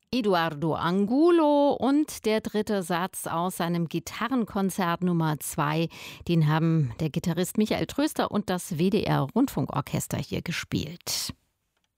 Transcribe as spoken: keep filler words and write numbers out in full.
Eduardo Angulo und der dritte Satz aus seinem Gitarrenkonzert Nummer zwei, den haben der Gitarrist Michael Tröster und das W D R Rundfunkorchester hier gespielt.